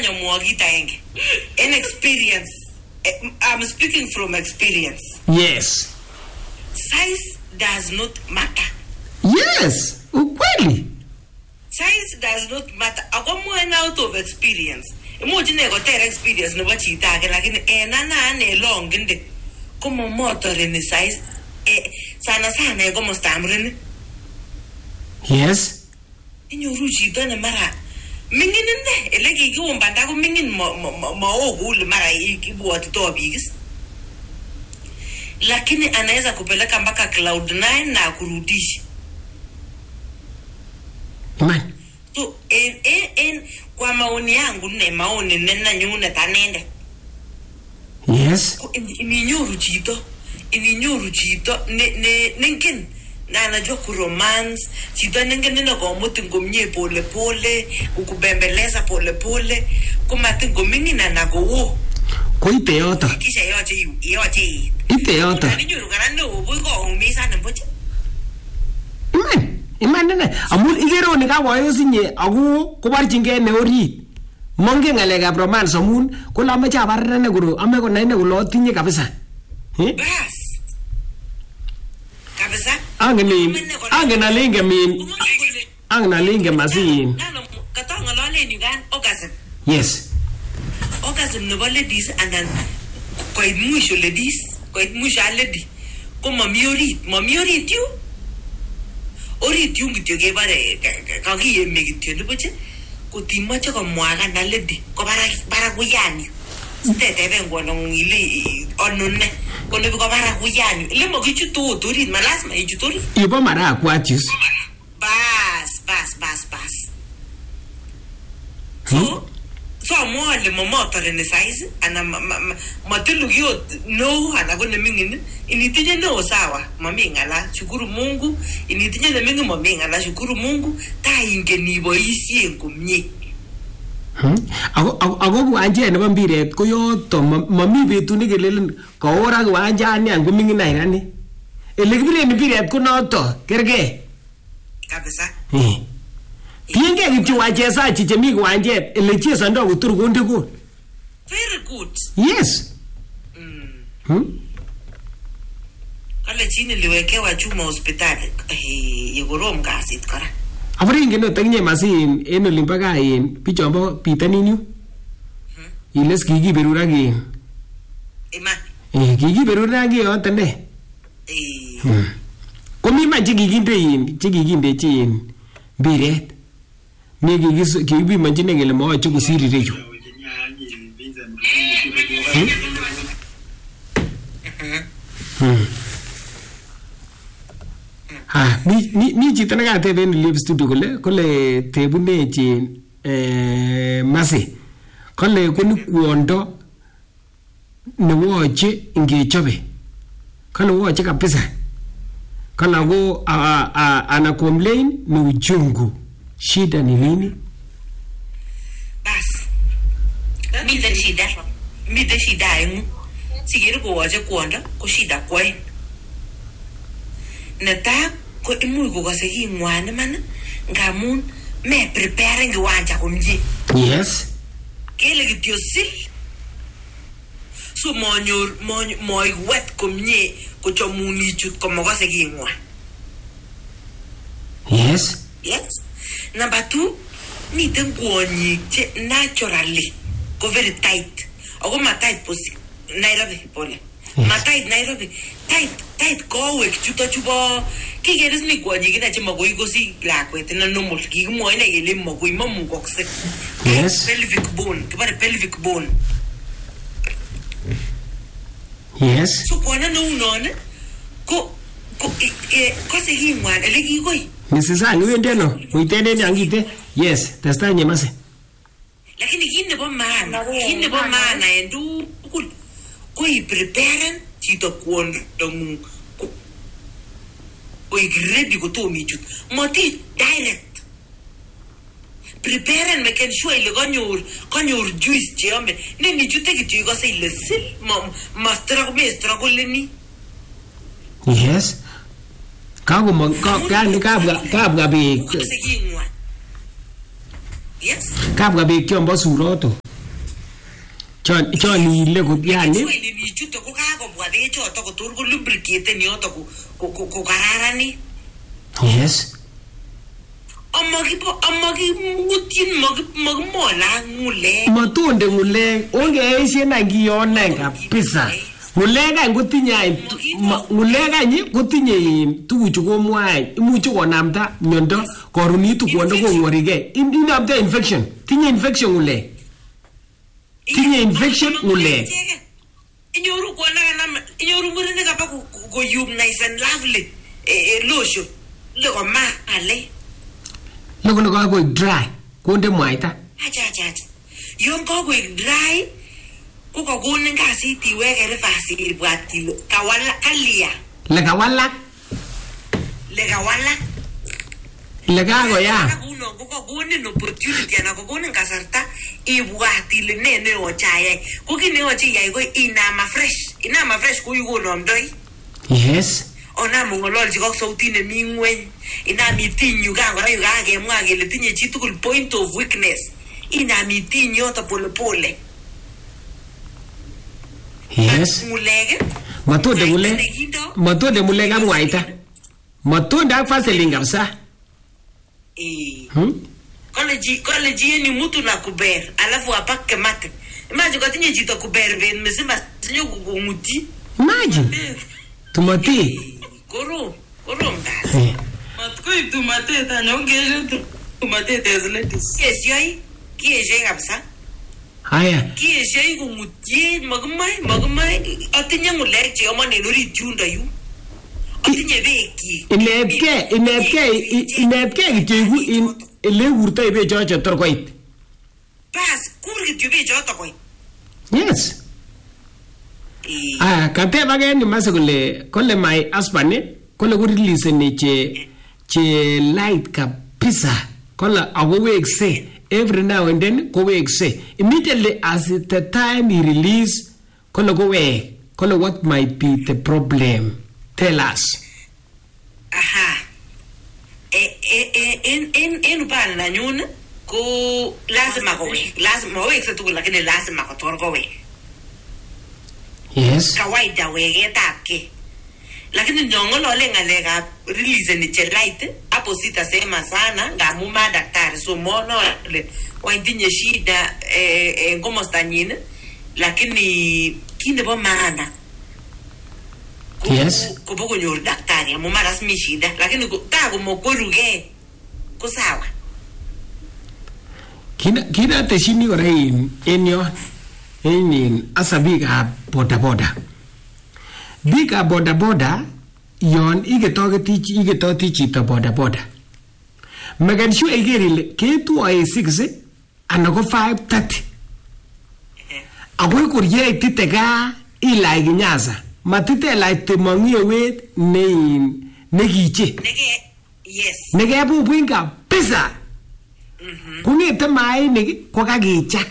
kanyo mwagita enge. In experience, I'm speaking from experience. Yes. Size does not matter. Yes. Ukweli. Size does not matter. Akomo out of experience. Imagine go ter experience no bachita ke lakini nana ne long nginde. Como motor in size sana como stamrin. Yes. Inyoru chito ne mara mingin ne eleki kiumbanda ko mingin maogul mara ikibwati to bigis. Lakini anaweza kupeleka mpaka cloud 9 na kurudisha. Imani. So kwa maoni yangu ne maoni nena nyune tanende. Yes. Ininyoru chito ninkin na anajua ku romance chito ninkin nina kwa muti ngomnye pole pole kukubembeleza pole pole kumati ngomini na nagowo Koite yoto. kisha yote Ite yoto. Aninyoru karano boy ko umisa nemboche. Imani ne amun igero ni kakoyo sinye aku kobarchingei ne orit. Monge ngalekab romance amun kula ameche abarrene guru ame konai ne kulo tinye kabisa. Bas. Kabisa. Angen alinge min. Angen alinge masin. Katong lole ni gan orgasm. Yes. Orgasm no ladies and then koit mwisho ladies, koit mwisho lady. Ko mami orit you. Orit yung kityo kebare kakiyeme kityo niboche. Kutimache komwaga na lady ko bara kuyani. Stete ngwano ile onone kono ko bara kuyani. Ile mo kichutu orit malasma ichutu. Ibo mara aquatius. Bas. So mo le motor in size ana matulu yo no ana ko nemingine initinye no sawa mami ngala shukuru Mungu initinye nemingi mami ngala shukuru Mungu ta ingeni boisie ngomnye. Ako kiwanje nebo mbiret ko yoto mami betut nekelelen kaora kiwanjani ango mingin airani. Ele kibiren mbiret ko noto kerge. Kabisa. Tienge kityo wachezaji chemi kiwanjet ele chesando kutur konde goal. Very good. Yes. Kale chini liwekewa chuma hospitali. Yegorom kasit kora. Abari ingeno takinye masin en olimbo gaa en bichombo bitanin yu. Iles kikiberuraki. Iman. Kikiberuraki yoto ne. Komi man chekikindechi in mbiret. Mi kikibimonjine kele mooche kosir ireyu. Mi chito nekateben live studio kole tebunechi masi. Kole koni kwondo newoche ingechobe. Kole woche kabisa. Kala go ana complain ni uchungu. Shida ni nini? Bas. Mite shida yangu. Sigiru ko waje kuonda ko shida kwai. Neta ko imu ko kasegi ngwane man ngamun me preparing wanja kumji. Yes. Kele kityo sil. So moy wet kumnye ko chomuni chut ko kasegi ngwa. Yes. Yes. Number 2, miten kwonyik che naturally ko very tight. Ako ma tight posi Nairobi pole. Ma tight Nairobi. Tight kowek chuto chubo kigeres ni kwonyik ina che magoi kosi lakwet na normal kikimwoe na kele magoi mamukokse. Yes. Pelvic bone, kibare pelvic bone. Yes. So kwana no unone ko se hingwan ele kikoi. Mrs. Ang, uende no? Uitende ni angite? Yes, testa nyemase. Lakini kinde bo maana endu ko i-preparen chito kwondo ngung ko i-ready ko to michut moti direct preparen maken sure ile kanyor juice cheombe ne michute kityo ikose ile sil struggle ni. Yes. Kabwa beek Yes. Kabwa beek kyombo suroto. chon ile kupiani Swahili chuto ko kakobwa bechoto kotor ko lubricate ni yoto ko kararani. Yes. Amagi mutin magmola ngule. Matunde ngule ongeishe na ngiyone kabisa. Ngulega ngotinye ngulega nyi gotinye tuguchu komwae imuche konamda miondo korunitu kwondo kongorige inamda infection tinye infection ngule tinye infection ngule inyoru kwana kana inyoru ngurine kapa ko yum nice and lovely lotion lego male lego ko dry konde mwaita acha yon ko dry ko konin kasit iweke reverse ibwatilo kawala kalia Legago ya. Kuno ko konin opportunity ana ko konin kasarta ibwatile ne ochaye ko kine ochi yai ko inama fresh ko yugo nomdoi. Yes. Ona mongololji ko sauti ne mi ngwen inami tinyu kangora yuga kemwa kele tinye chi tugul point of weakness inami tinyo to pole. Yes. Mulege. Matode mulega mwaita. Matunda Vaseline kabisa. College ni mtu na kuber alafu apake mate. Imagine kwa tinye jito kuber ben mesema sinyo kumuti. Imagine. Tumati. Koro mdazi. Matkoi tumate tanyongeje tumate tezletis. Kieshe kabisa. Haya. Kieshe kumuti magmai atinye ngulek che yomane lori tunda yu. Inetke kityo ile urto ibe chocho torkoit. Bas, kur kityo ibe chocho koit. Yes. Kateba gani mase kole my husband kole ku release ni che light kabisa. Kole agowekse every now and then go wekse. Immediately as the time he release kole go we. Kole what might be the problem? Tell us. Aha. En upana na nyuna ko lazima kowe. Lazima wekse tu lakini lazima kotorko we. Yes. Kawaida wege tapke. Lakini nyongolole ngalega release ni light hapo sitasema sana ngamuma daktari so mono le waindinye shida ngomo stanyine lakini kinde bo maana. Yes. Kupogo nyor daktari mama rasmi shida lakini tago mokoruge ko sawa. Kina teshini kora enyo asa biga boda. Biga boda yon igetoti chito boda. Magan sure igerile ketu ay 6 anako 5:30. Agoy kurye titega ilai ginyaza. Matite like mangi wet ne giche. Yes. Nege bubuinga pizza. Kungete mai ne ko kagichak.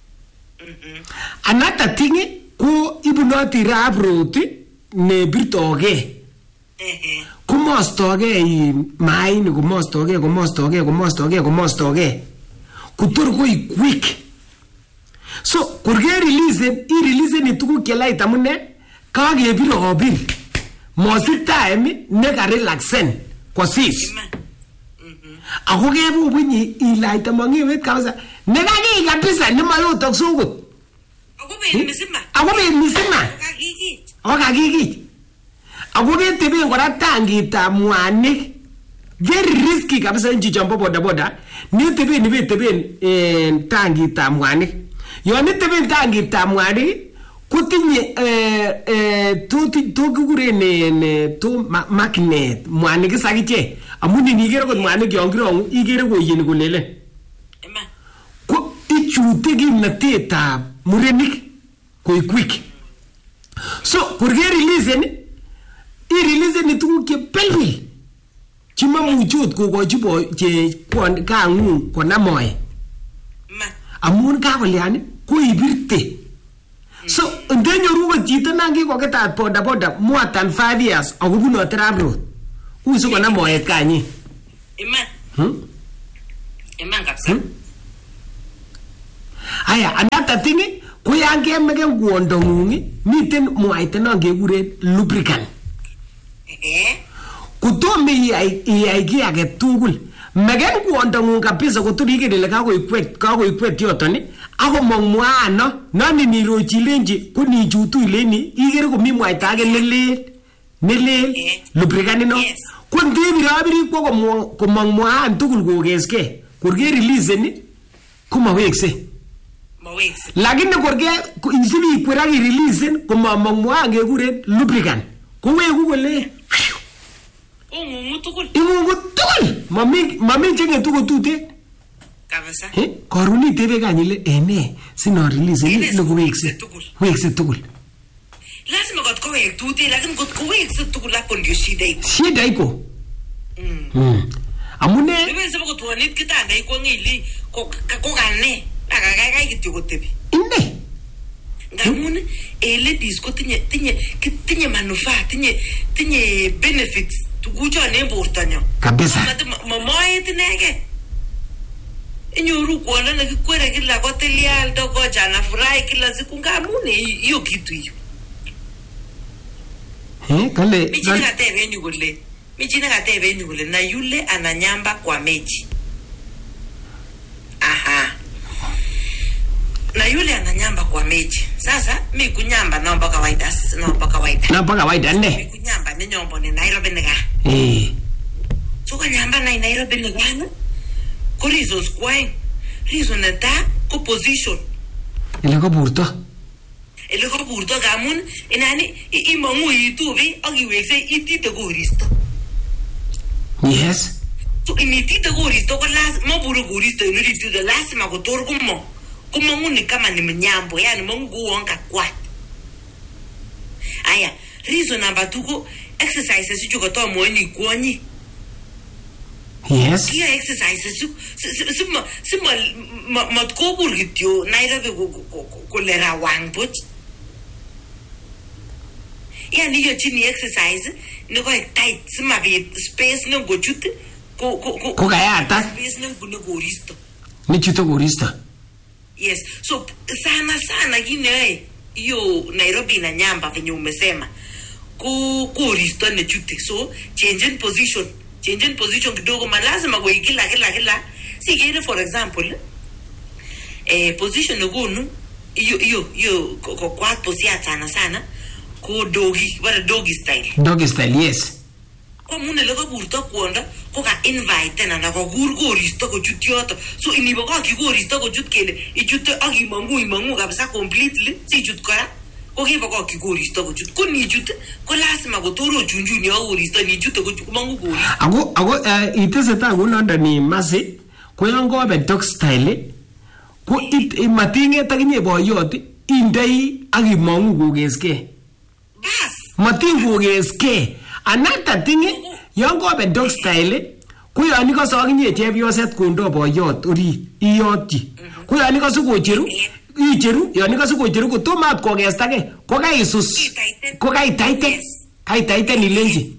Anata tingi ko ibunoti rabroti ne birtoge. Kumostoge mai ne kumostoge. Kutur ko quick. So kurge release ni tuku kela itamune kage biro obin. Mosi time ne ka relaxen kwa sis. Ako ge bubunyi ila itamangi wet kausa ne kage kabisa ne mayo toksugut. Ako be misima. Kagigi. Ako ge tebe ngora tangi ta mwanik. Very risky kabisa nchi jambo boda. Ni tebe tangi ta mwanik. Yoni tebe tangi ta mwanik. Kutinye to gure ne to magnet mwanik sagiche. Amuni nigero ko mwanik yongiro igere ko yin ko lele. Ko ichute gimnateta murenik ko quick. So kurge release ni tuku ke pelvi. Chima muchot ko gochibo che kon ka ngu ko namoy. Amun ka kolyani ko ibirte. So ndenyo rugo chito nangi ko ketat boda more than 5 years agubuno trabro. Uso ko namoy kanyi. Iman kapsa. Aya another thing ko yan kemeken kwondong'ung miten mwaita non kekuren lubricant. Kotomo iyai kiy age tugul meken kwondong'ung kabisa kotor iker ile kakoikwet yoton akomong mwaano nani nirochilenji ko nichutu ileni ikere komi mwaita age nelel lubricant ino ko ndebirabiri kwo komong mwaan tugul kokeskei korke release komawekse. Lakini korke isibi ikwer ak i-release komomong mwaan kekuren lubricant koweku kole ing'ung'u tugul mami cheng'etu kotuten kabisa. Karon itebe kanyile ene sino release ile kowekse tugul. Lazima kot kowek tuten lakini kot kowekse tugul hapo ndio shida iko. Amune niweze kotwanit kitanda iko ngili ko kane akakai kityo kotebi inde ngamun ladies ko tinye manufaa tinye benefits tugucho ne bortonyo kabisa. Mamoet inege inyoru kuona na kikwere kila hotelial doko jana furahi kila siku ngamun hiyo kitu hiyo. Kale Mijina katebe nyugule na yule ananyamba kwa mechi. Aha. Na yule ananyamba kwa mechi. Sasa mi kunyamba naomba kawaida ne. Mi kunyamba ni nyombo ni Nairobi nega. So kanyamba na Nairobi nega. Ko reasons kwa. Reason eta ko position. Ile ko burto gamun inani imangu itubi agiwekse itite koristo. Yes. So imitite koristo ko lazima buru koristo inurite lazima kotor kumangu ni kama ni mnyambo yani mungu wonga kwa. Aya, reason number 2 ko exercises chu ko to moini kwonyi. Yes. Kia exercises sima matkobur kityo Nairobi ko lera wang poch. Yani yo chini exercise ni ko tight sima bit space no go chut ko kayata space no go koristo. Ni chuto koristo. Yes. So sana gine yo Nairobi na nyamba venye umesema. Koristo ne chute. So change in position kidogo malazima go kila. Si kile for example position ngunu yo ko kwa posia sana ko doggy style yes. Ko mune le ko burto kuonda ko ka invite na ko gurgoristo ko chutyoto so inibo ko kigoristo ko chut kele ichute agimangu kabisa completely si chut kora ko kibo ko kigoristo ko chut ko ni chut ko lazima ko toro chunju ni agoristo ni chute ko mangu gori ago iteseta ngunondo ni masi ko yon go be dog style ko matinge takinye boyot indei agimangu kogeske bas matin kogeske anata tinge yon go be dog style ko yon iko so aginye chepyoset kondo boyot ori iyotyi ko yon iko so kocheru icheru yon iko so kocheru ko tomat kogestage ko kaisus ko kaitaite ni lenji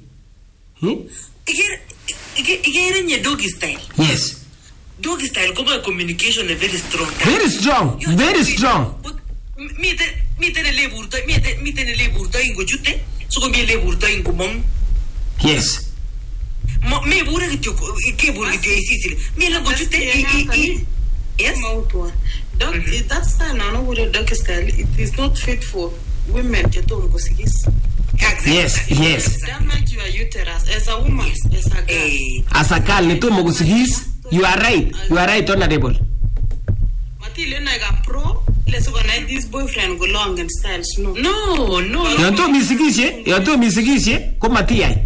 igere nye doggy style. Yes. Doggy style como communication is very strong. Very strong. Mite ne leburto ingo chute, so come leburto ingo mom. Yes. Me bura ke bura ke isisile. Me la go chute yes. That style no would doggy style. It is not fit for women to go sigis. Yes. Damage your uterus as a woman, as a girl. As a girl, to mogusigis. You are right, honorable. Matile na ga pro, let's organize this boyfriend go long and styles. No. You to misigisye, ko Matia.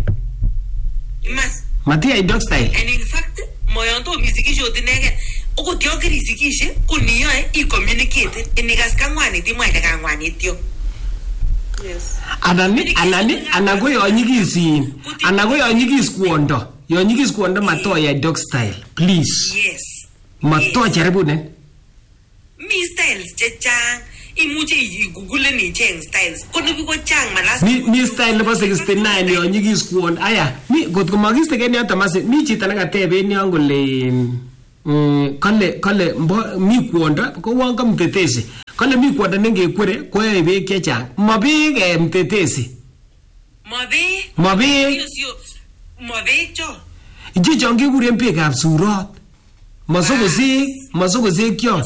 Matia dog style. And in fact, moyo to misigisye odinege. Oko tio kirisikishe, kuniyo I communicate. Inigas kangwani ti mwa kangwani tio. Yes. Anago yonyigis kuondo. Yonyigis kuondo matoya dog style. Please. Yes. Matoya jaribunen. Mi styles chechang. Imuche igugule ni cheng styles. Kono biko chang malas. Mi style nebo 69 yonyigis kuondo. Aya, mi kotko magiste keni hata mase mi chita nakatebe ni angole kale mi kuonda ko wanga mtetesi kale mi kwanda nengekwere koyoe beek chechang ma beek mtetesi ma beek cho ichichon kekuren beekab surot masokosek chon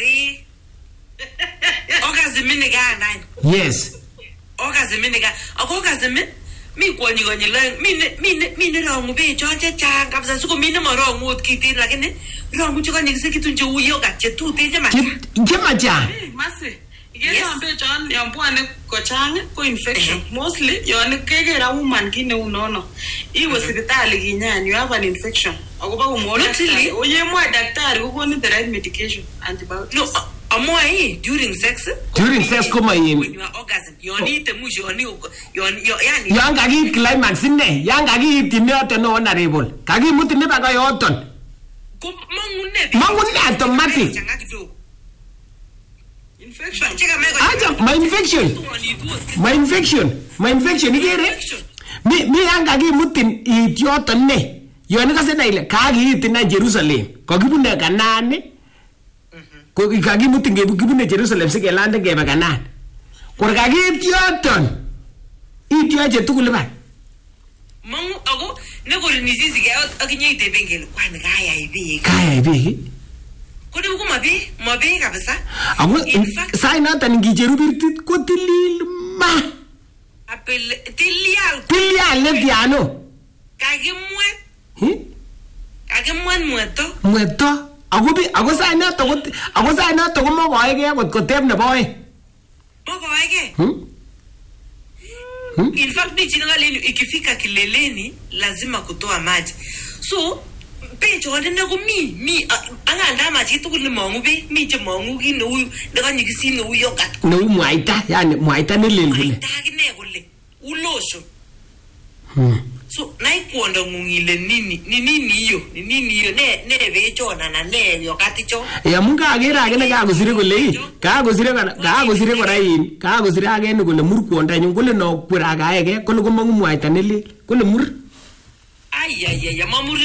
okazimini kanan yes okazimini ka akokazimi mi kwonyi konyileng mi nerongu beechon chechang kabisa sikomi nemorongu ot kiten lakini rongu chekonyikisekitun cheu yogat chetuten chemachang masi Yon bechon yon bwane kochang ko infection mostly yon kekera woman kit neu nono iwe sipitali kinyan you have an infection akoba kumwona daktari oyemwa daktari kokoni the right medication antibiotics no amoi during sex koma yin orgasm yonite mwisho yani yan kaki climax ne yan kaki tinote no honorable kaki mutine baka yoton ko mangune automatic infection my infection igere mi yan kaki mutin it yoton ne yon kase na ile kaki it na Jerusalem kakibune Kanaan ko kaki mutin kibune Jerusalem sikelande kebe Kanaan kor kaki it yoton it yoche tugul ba mangu ago ne korinisizi ke akinye itebengel kwani kayai biik kodi ko mabe kabisa ago sai noton ngicheru birtit ko tilil ma apel tilial le piano kakimwan mweto ago sai noton ko mokoege kot kotep nebo oeng mokoege in fact bichi ngaleni ikifika kileleni lazima kutoa maji so pecho wandene ko mi anganda maji tugul ni mongu be mi che mongu ki no de kanyikisi no yogat no mwaita yani mwaita ne lelbule takine kole ulosho so nai kuonda ngungile nini iyo ne becho na ne yogat cho ya munga agera agene ka gusire kole ka gusire korain ka gusire agene kole mur kuonda nyun kole no kwera gaege kole ko mongu mwaita ne lel kole mur ay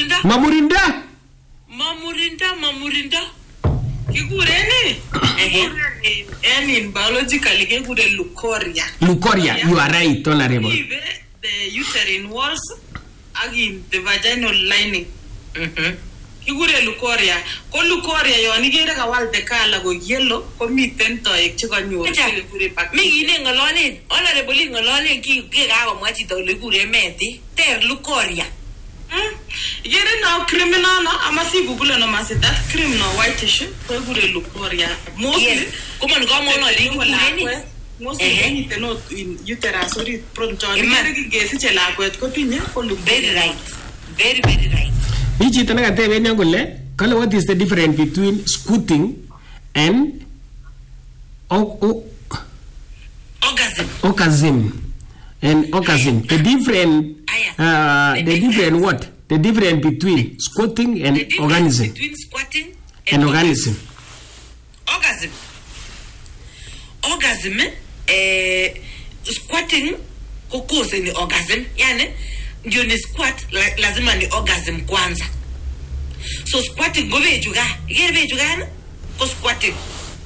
mamurinda kigureni in biologically kigure leukorrhea you are right honorable the uterine walls again the vaginal lining kigure leukorrhea ko leukorrhea yon igere kawal the color go yellow ko miten toek che kanyor kigure mi gine ngololen honorable ngololen ki kakomwa chito le kigure meti ter leukorrhea igere now criminal no amasi google no masi that criminal white tissue ko kigure leukorrhea mostly kuma ngomono ligureni mostly no in uterus or pronto igere kigesiche lakwet ko tinye ko very right very right ichi tena katebe kole kale what is the difference between squatting and orgasm the different what the difference between squatting and organism between squatting and organism squatting ko cause ni orgasm yani ndio ni squat lazima ni orgasm kwanza so squatting go bejuga na ko squatting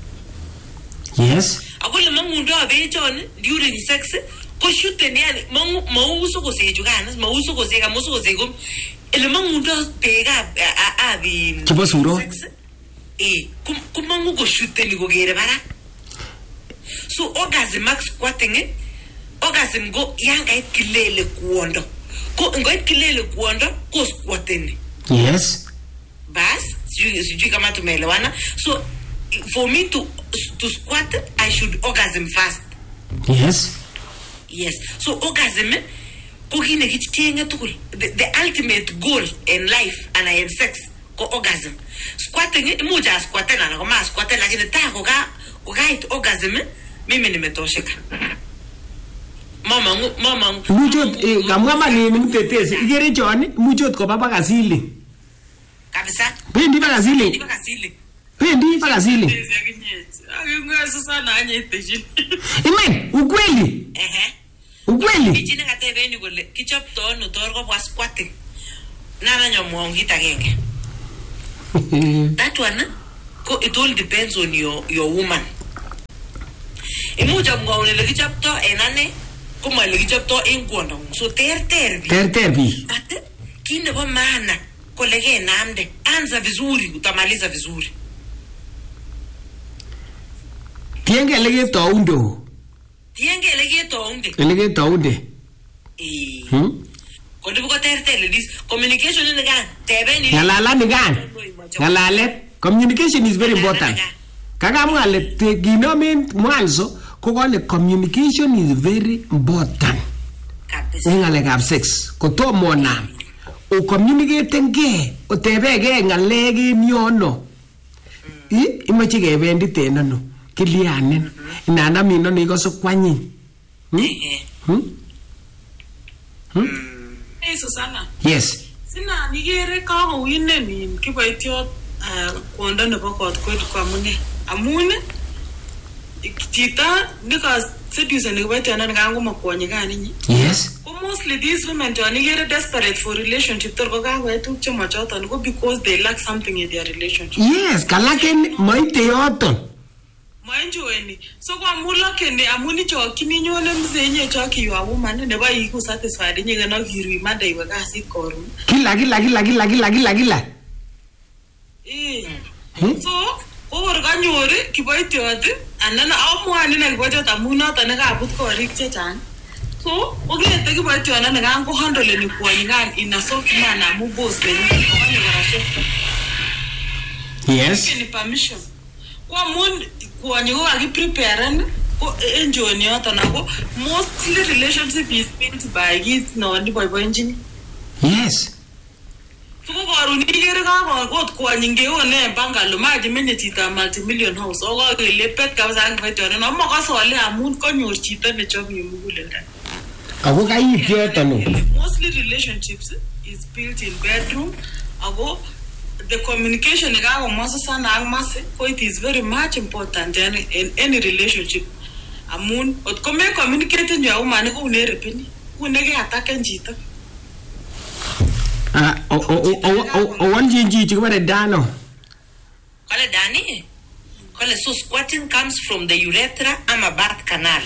yes akole mangundo abechon during sex ko shooten yani mauso ko sejuga na mauso ko sega muso ko sego ele mangundo pega abi kibo suro kumangu ko shooten go gere bara so orgasm max squatting orgasm go yanga ikilele kuondo ko ngoit kilele kuondo ko squatting yes bas sijui kama tumeelewana so for me to squat I should orgasm first yes so orgasm ko kine kichenge tukul the ultimate goal in life and in sex ko orgasm squatting muja squatena na kama squatena lakini tako ka orgasm mimi nimetosheka mama mujot kamwa ni mtetezi igere choni mujot ko baba kasili kabisa bendi baka kasili ngasa sana anyetejini imen ukweli bichine katebeni kole kichopto no tor ko bwa squatting nana nyomongita agenge that one it all depends on your woman imuch amwaun ole kichopto en ane koma ole kichopto en kwondo. So terter bi. But kii nebo maana kole kenamde, anza vizuri utamaliza vizuri. Tienge elegetounde. Elegetounde. Kodi buko terter ladies. Communication ni gan. Tebeni. Ngalalet. Communication is very important. Kaka mwale ginomen mwanzo kokole communication is very important. Ngalekab sex. Kotomo nam. O communicate nge. O tebege ngalek en yono. Imache kebendi tenano. Kilianen. Inanda mino niko so kwanyin. Hey Susanna. Yes. Sina nigere kako wine ni kiboitiot kwondo nebo kot kwetu kwa mune. Amune chita nika seduce ni kiboitiot na kango makwonye gani. Yes. Mostly these women to nigere desperate for relationship to ko kako etu chema choto go because they lack something in their relationship. Yes, kalaken maite yoton. Maenjoeni. So kwa mula kende amuni choki ninyone mzenye choki you a woman nebo iku satisfied nyege no kirui mada iwe kasi koru. Kila. So over kanyore kiboitiot anana amwani na kiboitiot amunota ne kabut korik chechang. So ogete kiboitiot na kan ko handle ni kwongan in a soft manner amu boss le ni konyo garashe. Yes. Ni permission. Kwa mun kwonyo ko akiprepare ko enjoy ni yoto na ko mostly relationship is built by kids no ni boyboyinjini. Yes. Tuko karuni kere ka ko kwonyo ngeone bangalo maji menye chita multi-million house o ko lepet kabisa ngbeto no mo ka sole amun konyor chito ne chobi mugulenda. Ako kaip yoto no. Mostly relationships is built in bedroom. Ako the communication it is very much important in any relationship. Amun ot come communicate in your woman ko ne repini unege attack njito. One jinji chikubare dano. Kale dani. Kale so squatting comes from the urethra and a birth canal.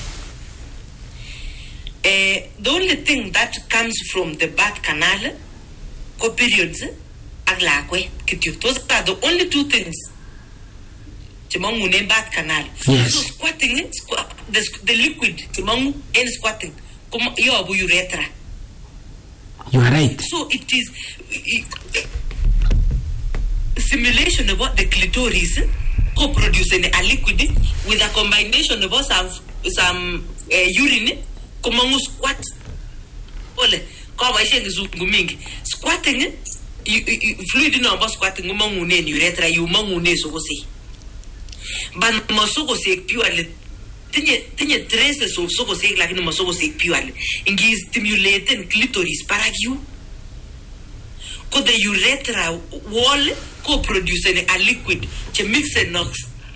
The only thing that comes from the birth canal ko periods aglakwe kityo. Those are the only two things. Timangu ne birth canal. Yes. So squatting the liquid timangu and squatting como yo abu urethra. You are right. So it is simulation about the clitoris co-producing a liquid with a combination of some urine kumangu squat. Ole kwa waishe ngizungu mingi. Squatting fluid no about squatting kumangu ne urethra you mangu ne sokose. Ban masokose purely tinye traces of sokose like no masokose purely. Ingi stimulating clitoris paragyu. Ko the urethra wall co-producing a liquid che mix and nox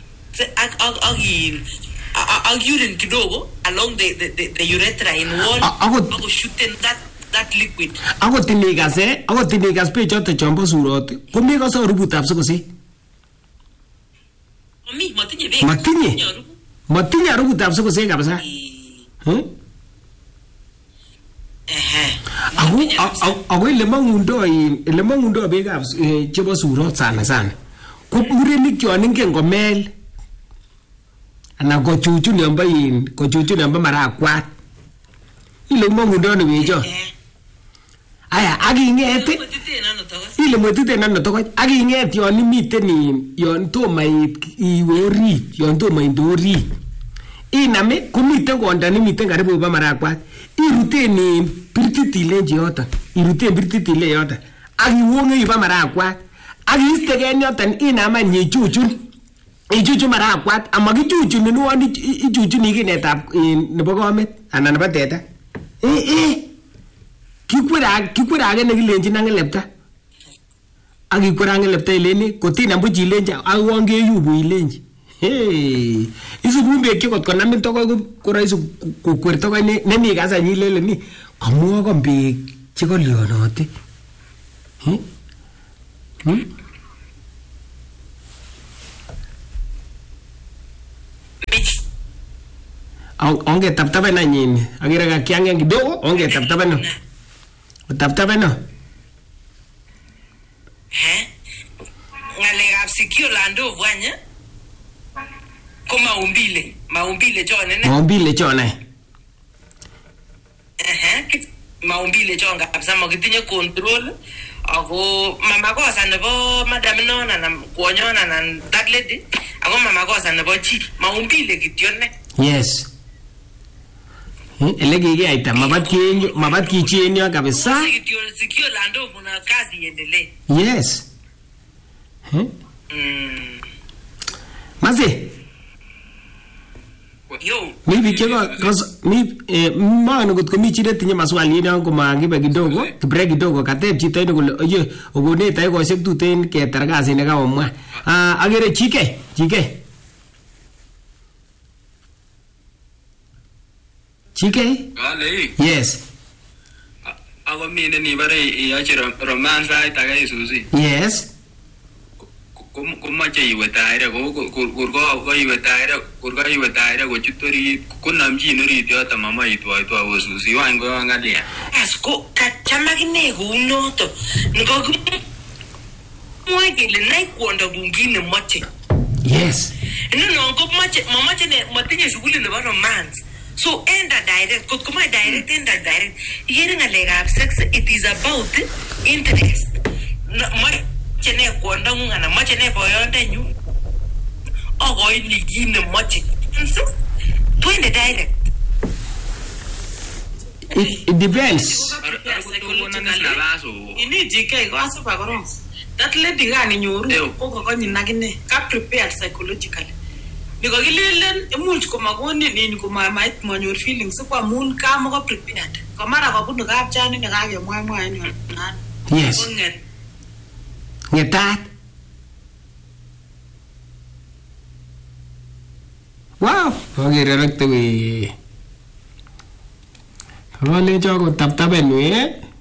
urine kidogo along the urethra in wall ako shooting that liquid ako tinigas pe choto chombo surot komi ko so rubutab sokose matinye rubutab sokose kabisa ako ile mangundo bekab chebo surot sana ko murenik yon ingen komel ana kochuchun yombo marakwat ile mangundo ne becho aya akinget ile mwetite nano tokoch akinget yon imiten yon tomo iwe orit yon tomo inde orit iname komiten konda nemiten karibu yombo marakwat iruten birtitile yoton akiwonge yombo marakwat akistegen yoton inaman ichuchun marakwat amakichuchuni nuon ichuchuni kinetab nebo komet anan nebo teta kikwere age nekilenjin angelepta akikwere angelepta ileni kotina mbuch ilenji awon keyubu ilenji isubun bek che kot konamin tokoi koroisi kokwer tokoi nemi kasany ileleni kamwokon bek che kolyonote ongetaptapen anyin akere kakiangen kidogo ongetaptapeno taptapeno ngalekab sikio la ndovu anya ko maumbile chone maumbile chon kabisa makitinye control ako mamakosa nebo madam non anan kwonyon anan that lady ako mamakosa nebo chi maumbile kityo ne. Yes. Ele kikiaita mabat kichenyo kabisa. Sikio la ndovu na kazi iendelee. Yes. Mazi. Yo. Mi bichego maana kutko mi chile tinye maswali na kumangibe kidogo, break kidogo katep chito ino kule oye ogoneta iko shek tuten ketar kazi ne kawamwa. Agere chike. Chike? Kale. Yes. Ako mine ni bare iyache romanceait age isusi. Yes. Komache iwe taire ko iwe taire ko chutori konamjin orit yoto mama itwaitwa osusi wan ko ngalia. Asko kachamagine kunoto. Ngo mwe kile nai kuonda gungine moche. Yes. No ko mamache ne matinye shughuli nebo romance. So enda direct, kut kuma direct enda direct. Yere ngalekab sex, it is about interest. Mache ne kuonda ngana mache ne boyonde nyu. Ogo iligine mache. So twende direct. It depends. Ini JK ko asupa korong. That lady gani nyoru ko konyi nagine ka prepared psychologically. Niko kilelen imuch komakoni nini komamait manyor feelings kwa moon kama ko prepared. Kwa mara kabunu kapchani ne kakemwa en yon. Yes. Ngetat. Wow, agere rekte we. Kale choko taptapen we.